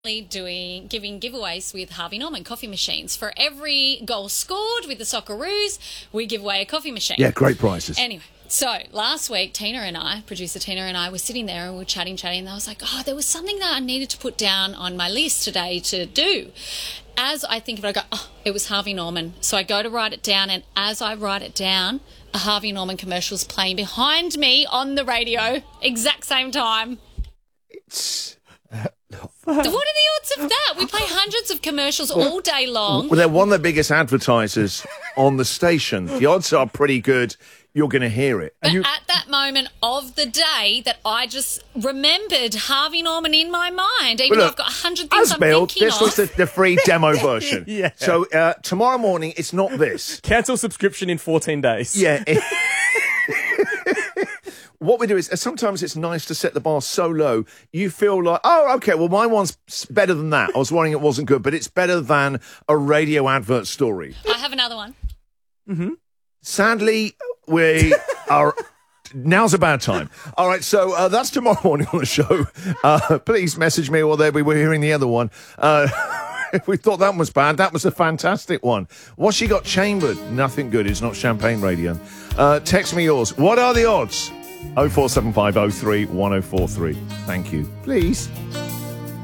giving giveaways with Harvey Norman coffee machines. For every goal scored with the Socceroos, we give away a coffee machine. Yeah, great prizes. Anyway, so last week, producer Tina and I were sitting there and we were chatting, and I was like, there was something that I needed to put down on my list today to do. As I think of it, I go, it was Harvey Norman. So I go to write it down, and as I write it down, a Harvey Norman commercial is playing behind me on the radio, exact same time. What are the odds of that? We play hundreds of commercials all day long. Well, they're one of the biggest advertisers on the station. The odds are pretty good you're going to hear it. But at that moment of the day that I just remembered Harvey Norman in my mind, even though I've got 100 things I'm thinking this was the free demo version. Yeah. So tomorrow morning, it's not this. Cancel subscription in 14 days. Yeah. What we do is sometimes it's nice to set the bar so low you feel like, okay, well, my one's better than that. I was worrying it wasn't good, but it's better than a radio advert story. I have another one. Mm-hmm. Sadly, we are... Now's a bad time. All right, so that's tomorrow morning on the show. Please message me, or we were hearing the other one. If we thought that was bad, that was a fantastic one. What's she got chambered? Nothing good. It's not champagne radio. Text me yours. What are the odds? 0475 03 1043. Thank you. Please.